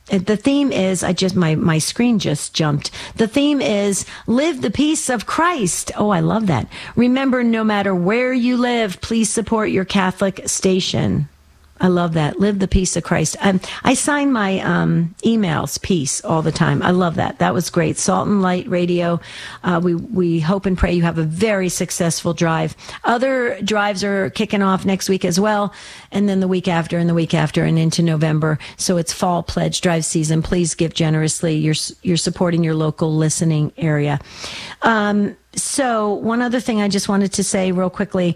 the theme is, my screen just jumped. The theme is live the peace of Christ. Oh, I love that. Remember, no matter where you live, please support your Catholic station. I love that. Live the peace of Christ. I sign my emails peace all the time. I love that. That was great. Salt and Light Radio. We hope and pray you have a very successful drive. Other drives are kicking off next week as well, and then the week after and the week after and into November. So it's fall pledge drive season. Please give generously. You're supporting your local listening area. So one other thing I just wanted to say real quickly.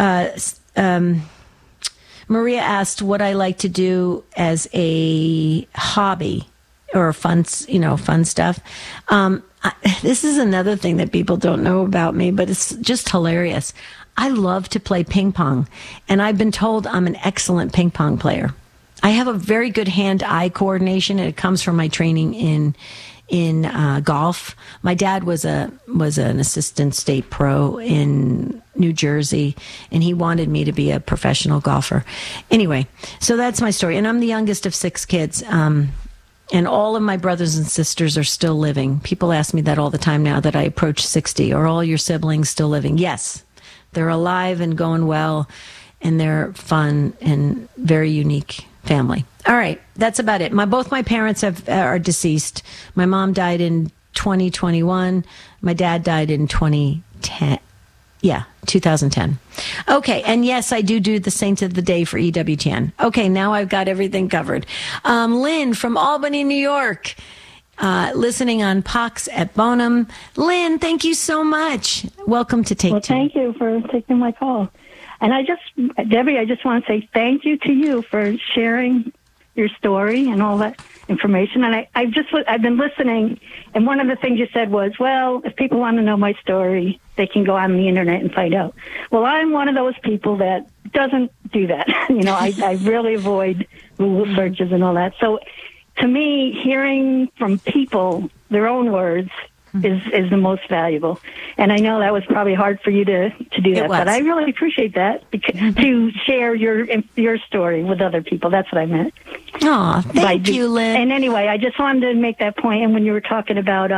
Maria asked what I like to do as a hobby or fun stuff. This is another thing that people don't know about me, but it's just hilarious. I love to play ping pong, and I've been told I'm an excellent ping pong player. I have a very good hand-eye coordination, and it comes from my training in golf. My dad was an assistant state pro in New Jersey, and he wanted me to be a professional golfer. Anyway, so that's my story. And I'm the youngest of 6 kids. And all of my brothers and sisters are still living. People ask me that all the time now that I approach 60. Are all your siblings still living? Yes, they're alive and going well, and they're fun and very unique family. All right, that's about it. Both my parents are deceased. My mom died in 2021. My dad died in 2010. Yeah, 2010. Okay, and yes, I do the Saint of the Day for EWTN. Okay, now I've got everything covered. Lynn from Albany, New York, listening on Pax et Bonum. Lynn, thank you so much. Welcome to Take Two. Well, thank you for taking my call. And Debbie, I just want to say thank you to you for sharing your story and all that information. And I've been listening, and one of the things you said was, well, if people want to know my story, they can go on the internet and find out. Well, I'm one of those people that doesn't do that. I really avoid Google searches and all that. So to me, hearing from people their own words is the most valuable. And I know that was probably hard for you to do that, but I really appreciate that to share your story with other people. That's what I meant. Oh, thank you, Lynn. And anyway, I just wanted to make that point. And when you were talking about,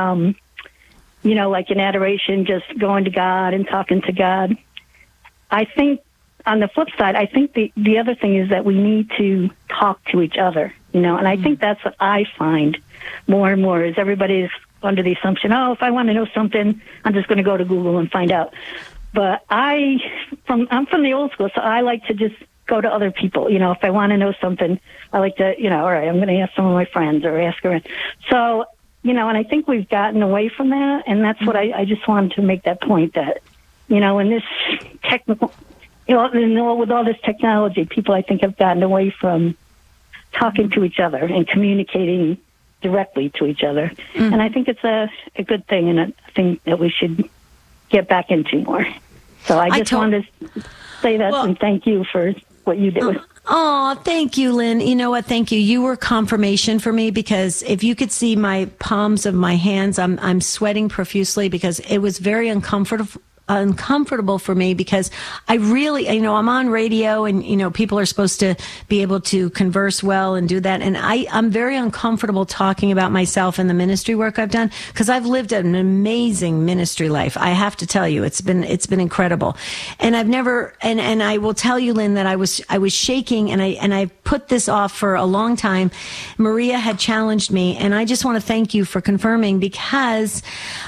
like in adoration, just going to God and talking to God, I think on the flip side, I think the other thing is that we need to talk to each other, and I think that's what I find more and more is everybody's under the assumption, if I want to know something, I'm just going to go to Google and find out. But I'm from the old school, so I like to just go to other people. If I want to know something, I like to, all right, I'm going to ask some of my friends or ask her. So, and I think we've gotten away from that, and that's what I just wanted to make that point that, in this technical, with all this technology, people I think have gotten away from talking to each other and communicating directly to each other. And I think it's a good thing and a thing that we should get back into more. So I just wanted to say that and thank you for what you do. Oh, thank you, Lynn. You know what? Thank you. You were confirmation for me because if you could see my palms of my hands, I'm sweating profusely because it was very uncomfortable for me because I really, I'm on radio and, people are supposed to be able to converse well and do that. And I'm very uncomfortable talking about myself and the ministry work I've done because I've lived an amazing ministry life. I have to tell you, it's been incredible. And I've never, and I will tell you, Lynn, that I was shaking and I put this off for a long time. Maria had challenged me and I just want to thank you for confirming because,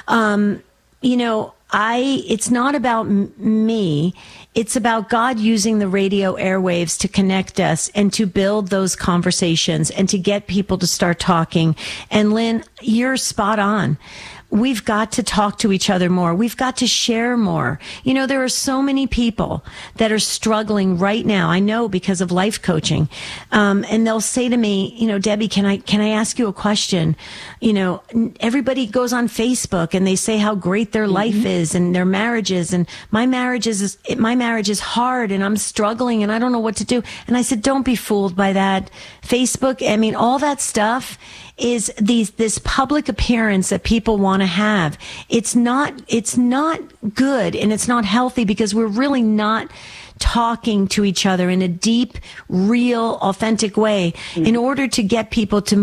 it's not about me. It's about God using the radio airwaves to connect us and to build those conversations and to get people to start talking. And Lynn, you're spot on. We've got to talk to each other more. We've got to share more. There are so many people that are struggling right now. I know because of life coaching. And they'll say to me, Debbie, can I ask you a question? Everybody goes on Facebook and they say how great their life is and their marriages. And my marriage is hard and I'm struggling and I don't know what to do. And I said, don't be fooled by that. Facebook, all that stuff is this public appearance that people want to have. It's not good and it's not healthy because we're really not talking to each other in a deep, real, authentic way in order to get people to